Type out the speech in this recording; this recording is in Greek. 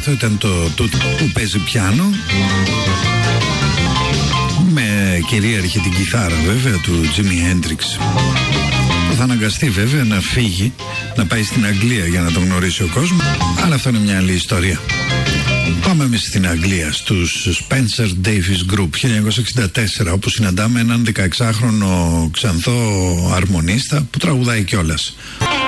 Αυτό ήταν το τούτο που παίζει πιάνο, με κυρίαρχη την κιθάρα βέβαια του Jimi Hendrix, που θα αναγκαστεί βέβαια να φύγει, να πάει στην Αγγλία για να τον γνωρίσει ο κόσμος, αλλά αυτό είναι μια άλλη ιστορία. Πάμε εμείς στην Αγγλία, στους Spencer Davis Group 1964, όπου συναντάμε έναν 16χρονο ξανθό αρμονίστα που τραγουδάει κιόλας.